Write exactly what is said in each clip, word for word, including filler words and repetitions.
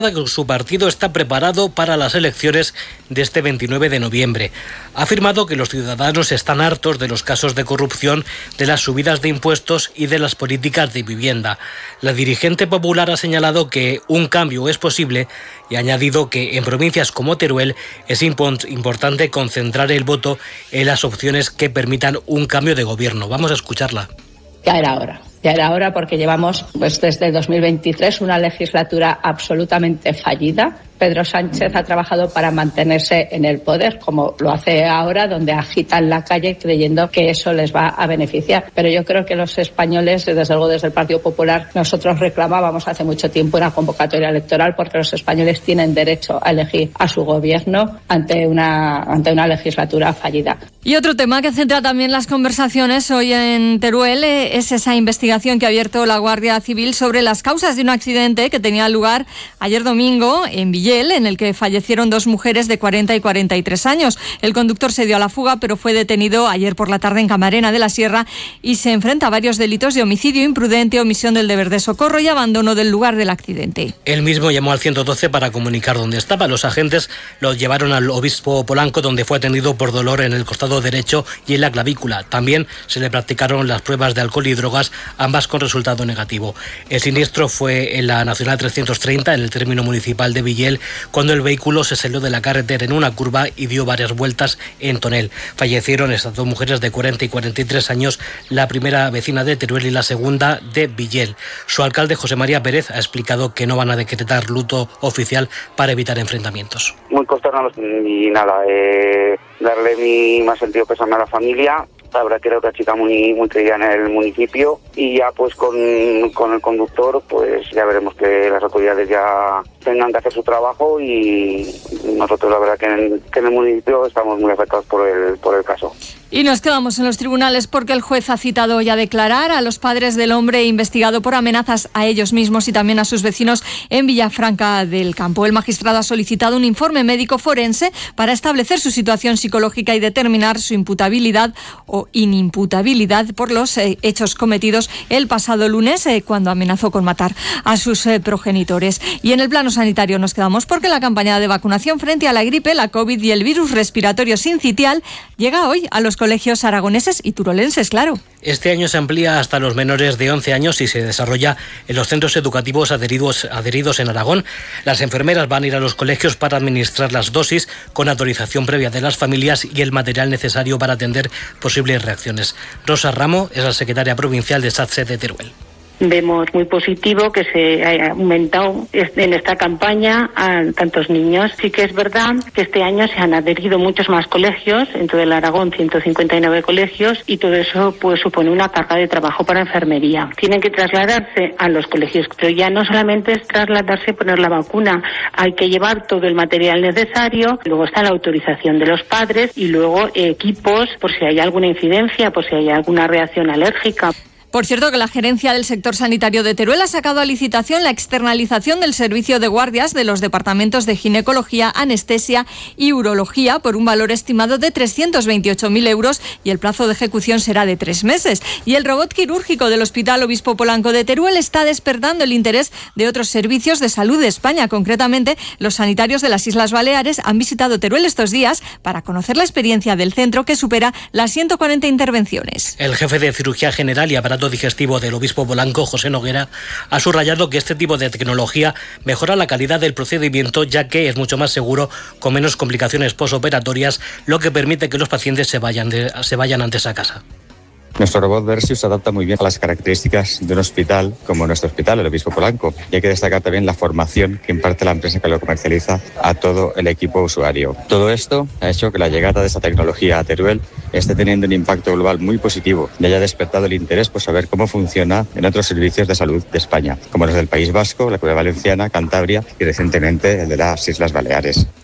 que su partido está preparado para las elecciones de este veintinueve de noviembre. Ha afirmado que los ciudadanos están hartos de los casos de corrupción, de las subidas de impuestos y de las políticas de vivienda. La dirigente popular ha señalado que un cambio es posible y ha añadido que en provincias como Teruel es importante concentrar el voto en las opciones que permitan un cambio de gobierno. Vamos a escucharla. Ya era hora. Ya era hora porque llevamos pues desde dos mil veintitrés una legislatura absolutamente fallida. Pedro Sánchez ha trabajado para mantenerse en el poder, como lo hace ahora, donde agita en la calle creyendo que eso les va a beneficiar. Pero yo creo que los españoles, desde luego desde el Partido Popular, nosotros reclamábamos hace mucho tiempo una convocatoria electoral porque los españoles tienen derecho a elegir a su gobierno ante una, ante una legislatura fallida. Y otro tema que centra también las conversaciones hoy en Teruel es esa investigación que ha abierto la Guardia Civil sobre las causas de un accidente que tenía lugar ayer domingo en Villel, en el que fallecieron dos mujeres de cuarenta y cuarenta y tres años. El conductor se dio a la fuga, pero fue detenido ayer por la tarde en Camarena de la Sierra y se enfrenta a varios delitos de homicidio imprudente, omisión del deber de socorro y abandono del lugar del accidente. Él mismo llamó al ciento doce para comunicar dónde estaba. Los agentes lo llevaron al obispo Polanco, donde fue atendido por dolor en el costado derecho y en la clavícula. También se le practicaron las pruebas de alcohol y drogas, ambas con resultado negativo. El siniestro fue en la Nacional trescientos treinta, en el término municipal de Villel, cuando el vehículo se salió de la carretera en una curva y dio varias vueltas en Tonel. Fallecieron estas dos mujeres de cuarenta y cuarenta y tres años, la primera vecina de Teruel y la segunda de Villel. Su alcalde, José María Pérez, ha explicado que no van a decretar luto oficial para evitar enfrentamientos. Muy consternados y nada, eh, darle mi más sentido pésame a la familia. La verdad que era otra chica muy muy querida en el municipio y ya pues con, con el conductor pues ya veremos que las autoridades ya tengan que hacer su trabajo y nosotros la verdad que en, que en el municipio estamos muy afectados por el, por el caso. Y nos quedamos en los tribunales porque el juez ha citado hoy a declarar a los padres del hombre investigado por amenazas a ellos mismos y también a sus vecinos en Villafranca del Campo. El magistrado ha solicitado un informe médico forense para establecer su situación psicológica y determinar su imputabilidad o inimputabilidad por los eh, hechos cometidos el pasado lunes eh, cuando amenazó con matar a sus eh, progenitores. Y en el plano sanitario nos quedamos porque la campaña de vacunación frente a la gripe, la COVID y el virus respiratorio sincitial llega hoy a los colegios aragoneses y turolenses, claro. Este año se amplía hasta los menores de once años y se desarrolla en los centros educativos adheridos, adheridos en Aragón. Las enfermeras van a ir a los colegios para administrar las dosis con autorización previa de las familias y el material necesario para atender posibles reacciones. Rosa Ramo es la secretaria provincial de SATSE de Teruel. Vemos muy positivo que se haya aumentado en esta campaña a tantos niños. Sí que es verdad que este año se han adherido muchos más colegios, en todo el Aragón ciento cincuenta y nueve colegios, y todo eso pues supone una carga de trabajo para enfermería. Tienen que trasladarse a los colegios, pero ya no solamente es trasladarse y poner la vacuna, hay que llevar todo el material necesario, luego está la autorización de los padres y luego equipos por si hay alguna incidencia, por si hay alguna reacción alérgica. Por cierto, que la gerencia del sector sanitario de Teruel ha sacado a licitación la externalización del servicio de guardias de los departamentos de ginecología, anestesia y urología por un valor estimado de trescientos veintiocho mil euros y el plazo de ejecución será de tres meses. Y el robot quirúrgico del Hospital Obispo Polanco de Teruel está despertando el interés de otros servicios de salud de España. Concretamente, los sanitarios de las Islas Baleares han visitado Teruel estos días para conocer la experiencia del centro, que supera las ciento cuarenta intervenciones. El jefe de cirugía general y aparato digestivo del Obispo Polanco, José Noguera, ha subrayado que este tipo de tecnología mejora la calidad del procedimiento, ya que es mucho más seguro, con menos complicaciones posoperatorias, lo que permite que los pacientes se vayan, de, se vayan antes a casa. Nuestro robot Versius se adapta muy bien a las características de un hospital como nuestro hospital, el Obispo Polanco. Y hay que destacar también la formación que imparte la empresa que lo comercializa a todo el equipo usuario. Todo esto ha hecho que la llegada de esta tecnología a Teruel esté teniendo un impacto global muy positivo y haya despertado el interés por saber cómo funciona en otros servicios de salud de España, como los del País Vasco, la Comunidad Valenciana, Cantabria y recientemente el de las Islas Baleares.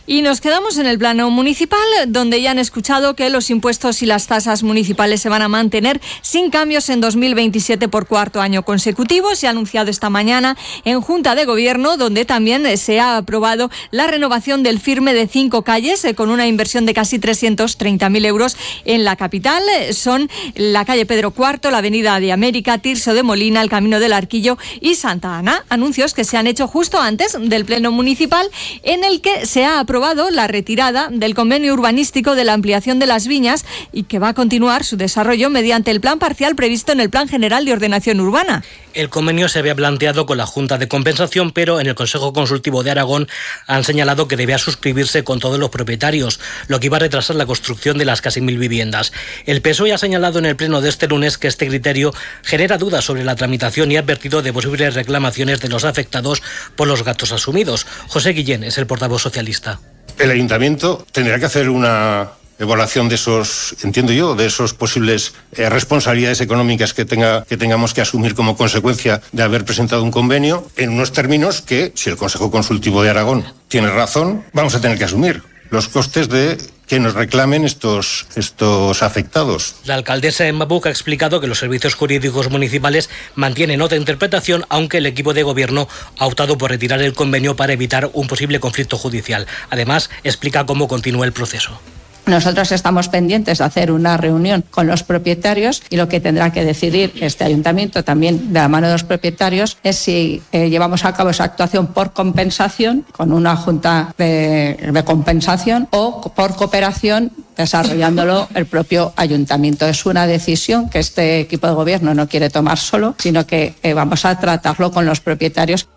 Y nos quedamos en el plano municipal, donde ya han escuchado que los impuestos y las tasas municipales se van a mantener sin cambios en dos mil veintisiete por cuarto año consecutivo. Se ha anunciado esta mañana en Junta de Gobierno, donde también se ha aprobado la renovación del firme de cinco calles eh, con una inversión de casi trescientos treinta mil euros en la capital. Son la calle Pedro cuarto, la avenida de América, Tirso de Molina, el Camino del Arquillo y Santa Ana. Anuncios que se han hecho justo antes del pleno municipal, en el que se ha aprobado la retirada del convenio urbanístico de la ampliación de las viñas y que va a continuar su desarrollo mediante el plan parcial previsto en el Plan General de Ordenación Urbana. El convenio se había planteado con la Junta de Compensación, pero en el Consejo Consultivo de Aragón han señalado que debía suscribirse con todos los propietarios, lo que iba a retrasar la construcción de las casi mil viviendas. El P S O E ha señalado en el pleno de este lunes que este criterio genera dudas sobre la tramitación y ha advertido de posibles reclamaciones de los afectados por los gastos asumidos. José Guillén es el portavoz socialista. El ayuntamiento tendrá que hacer una evaluación de esos, entiendo yo, de esos posibles eh, responsabilidades económicas que tenga que tengamos que asumir como consecuencia de haber presentado un convenio en unos términos que, si el Consejo Consultivo de Aragón tiene razón, vamos a tener que asumir los costes de que nos reclamen estos, estos afectados. La alcaldesa Emma Buch ha explicado que los servicios jurídicos municipales mantienen otra interpretación, aunque el equipo de gobierno ha optado por retirar el convenio para evitar un posible conflicto judicial. Además, explica cómo continúa el proceso. Nosotros estamos pendientes de hacer una reunión con los propietarios y lo que tendrá que decidir este ayuntamiento también de la mano de los propietarios es si eh, llevamos a cabo esa actuación por compensación con una junta de, de compensación o por cooperación desarrollándolo el propio ayuntamiento. Es una decisión que este equipo de gobierno no quiere tomar solo, sino que eh, vamos a tratarlo con los propietarios.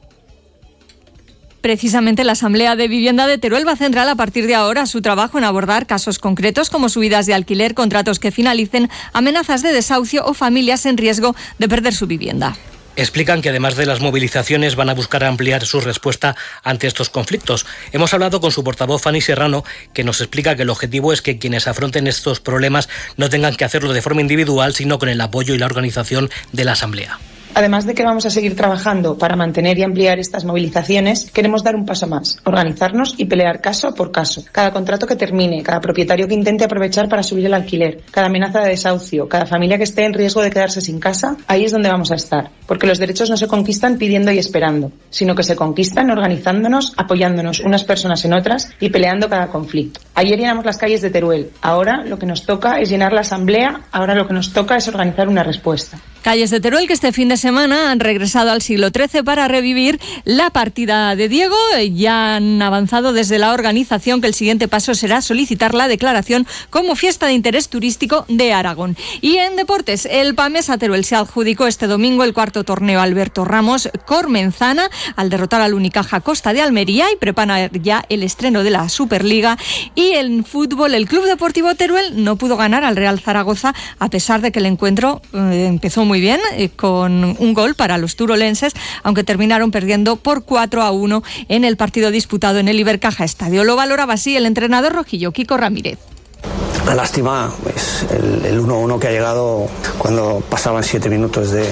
Precisamente la Asamblea de Vivienda de Teruel va a centrar a partir de ahora su trabajo en abordar casos concretos como subidas de alquiler, contratos que finalicen, amenazas de desahucio o familias en riesgo de perder su vivienda. Explican que además de las movilizaciones van a buscar ampliar su respuesta ante estos conflictos. Hemos hablado con su portavoz Fanny Serrano, que nos explica que el objetivo es que quienes afronten estos problemas no tengan que hacerlo de forma individual, sino con el apoyo y la organización de la Asamblea. Además de que vamos a seguir trabajando para mantener y ampliar estas movilizaciones, queremos dar un paso más, organizarnos y pelear caso por caso. Cada contrato que termine, cada propietario que intente aprovechar para subir el alquiler, cada amenaza de desahucio, cada familia que esté en riesgo de quedarse sin casa, ahí es donde vamos a estar. Porque los derechos no se conquistan pidiendo y esperando, sino que se conquistan organizándonos, apoyándonos unas personas en otras y peleando cada conflicto. Ayer llenamos las calles de Teruel, ahora lo que nos toca es llenar la asamblea, ahora lo que nos toca es organizar una respuesta. Calles de Teruel que este fin de semana han regresado al siglo trece para revivir la partida de Diego. Ya han avanzado desde la organización que el siguiente paso será solicitar la declaración como fiesta de interés turístico de Aragón. Y en deportes, el Pamesa Teruel se adjudicó este domingo el cuarto torneo Alberto Ramos Cormenzana al derrotar al Unicaja Costa de Almería y prepara ya el estreno de la Superliga. Y en fútbol, el Club Deportivo Teruel no pudo ganar al Real Zaragoza a pesar de que el encuentro eh, empezó muy bien eh, con un gol para los turolenses, aunque terminaron perdiendo por cuatro a uno en el partido disputado en el Ibercaja Estadio. Lo valoraba así el entrenador rojillo, Kiko Ramírez. Una lástima, pues, el, el uno uno que ha llegado cuando pasaban siete minutos de,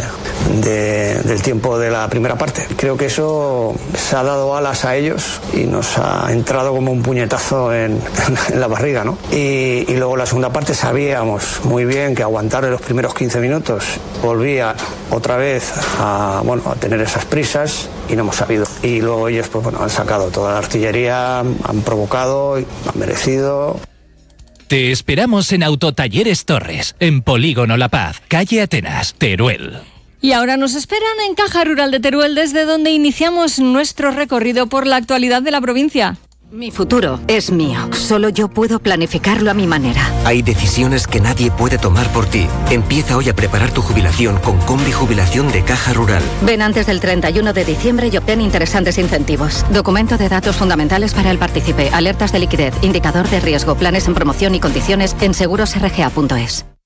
de, del tiempo de la primera parte. Creo que eso se ha dado alas a ellos y nos ha entrado como un puñetazo en, en la barriga, ¿no? Y, y luego la segunda parte sabíamos muy bien que aguantar en los primeros quince minutos volvía otra vez a, bueno, a tener esas prisas y no hemos sabido. Y luego ellos pues, bueno, han sacado toda la artillería, han provocado, han merecido. Te esperamos en Autotalleres Torres, en Polígono La Paz, calle Atenas, Teruel. Y ahora nos esperan en Caja Rural de Teruel, desde donde iniciamos nuestro recorrido por la actualidad de la provincia. Mi futuro es mío. Solo yo puedo planificarlo a mi manera. Hay decisiones que nadie puede tomar por ti. Empieza hoy a preparar tu jubilación con Combi Jubilación de Caja Rural. Ven antes del treinta y uno de diciembre y obtén interesantes incentivos. Documento de datos fundamentales para el partícipe, alertas de liquidez, indicador de riesgo, planes en promoción y condiciones en seguros r g a punto es.